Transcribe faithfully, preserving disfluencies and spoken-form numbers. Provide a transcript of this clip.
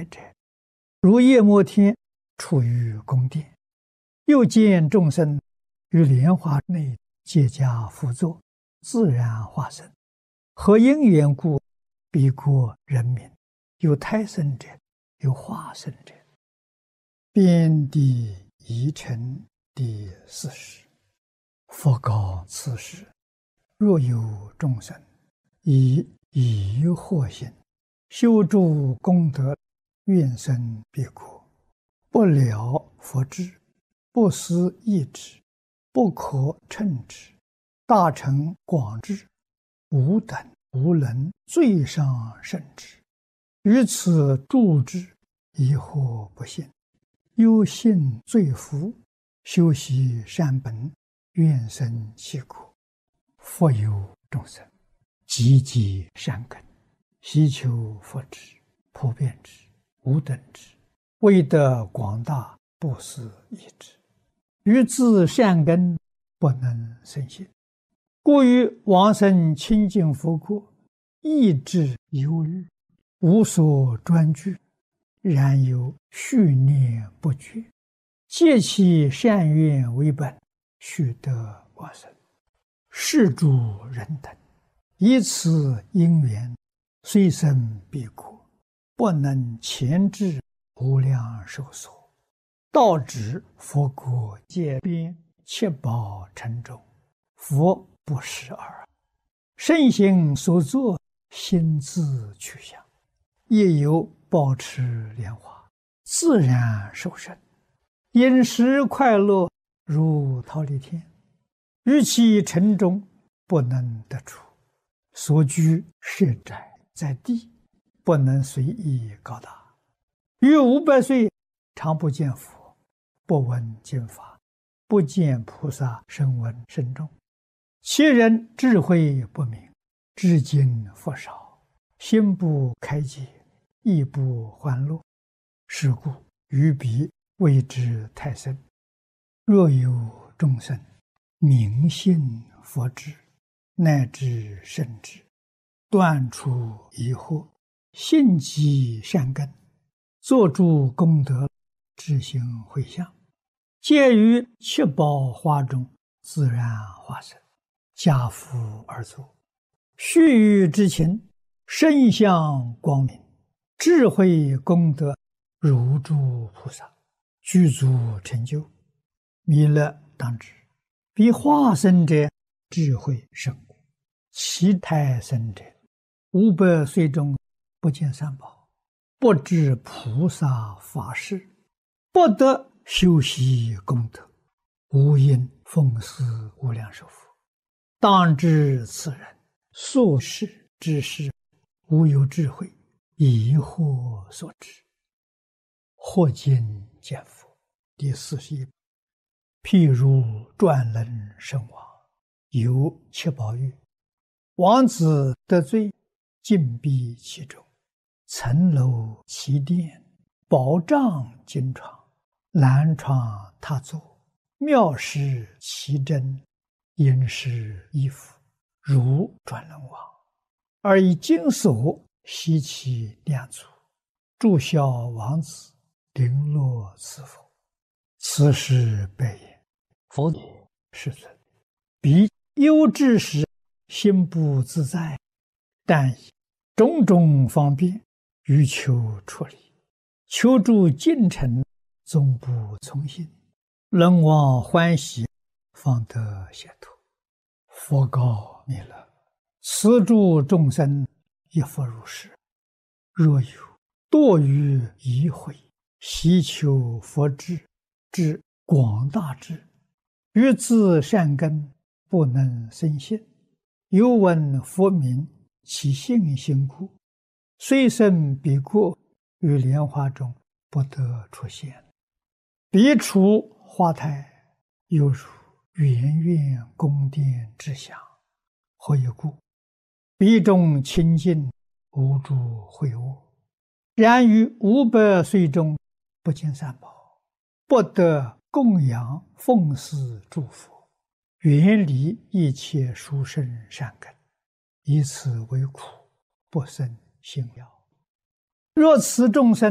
来者，如夜摩天处于宫殿，又见众生于莲花内皆加辅佐，自然化身。何因缘故？彼国人民，有胎生者，有化生者。遍地宜城第四十。佛告此时：若有众生以疑惑心修诸功德，愿生彼国，不了佛智，不思议之，不可称之，大成广智，吾等无能最上甚之。于此助之，疑惑不信，忧信罪福，修习善本，愿生其国。复有众生积极善根，希求佛智，普遍之，无等之，为得广大，不思议之。于自善根不能生信，故于往生清净佛国，意志忧虑，无所专具，然有续念不绝，借其善愿为本，须得往生。是诸人等以此因缘，虽生彼国，不能前至无量寿所，到指佛国界边，七宝城中，佛不识耳。圣行所作，心自去向，亦有保持莲花，自然受生，饮食快乐，如忉利天。于其城中不能得出，所居设宅在地，不能随意高大。于五百岁常不见佛，不闻经法，不见菩萨声闻声众。其人智慧不明，至今佛少，心不开解，亦不欢乐。是故于彼谓之太深。若有众生明信佛智，乃至圣智，断除疑惑，信积善根，作诸功德，志行回向，皆于七宝花中自然化身，家父而作。须臾之情，身相光明，智慧功德如诸菩萨，具足成就。弥勒当知，彼化身者智慧甚故，其胎生者五百岁中不见三宝，不知菩萨法事，不得修习功德，无因奉祀无量寿佛。当知此人所事之事，无有智慧，疑惑所致。或今见佛第四十一。譬如转轮圣王，有七宝玉，王子得罪，禁闭其中，层楼其殿，宝帐金床，蓝床榻座，妙饰其珍，殷实衣服，如转轮王，而以金锁悉其两足，祝孝王子，绫罗赐福。此时白言：佛也，世尊，彼忧之时，心不自在，但以种种方便，欲求出离，求助进程，总不从心，人望欢喜，方得解脱。佛告弥勒：此诸众生亦复如是。若有堕于疑慧，希求佛智之广大智，于自善根不能生信，犹闻佛名，其信心故，虽生彼国，于莲花中不得出现。彼处花台，犹如圆圆宫殿之祥。何以故？彼中清净，无诸秽恶。然于五百岁中，不见三宝，不得供养奉祀诸佛，远离一切殊胜善根，以此为苦，不生信要。若此众生